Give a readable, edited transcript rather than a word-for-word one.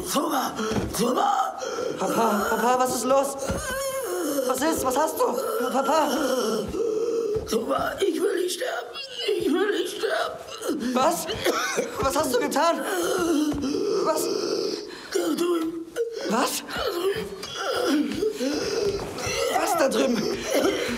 Papa, was ist los? Was ist? Was hast du? Papa? Thomas, ich will nicht sterben. Ich will nicht sterben. Was? Was hast du getan? Was? Da drüben. Was? Da drüben. Was da drüben?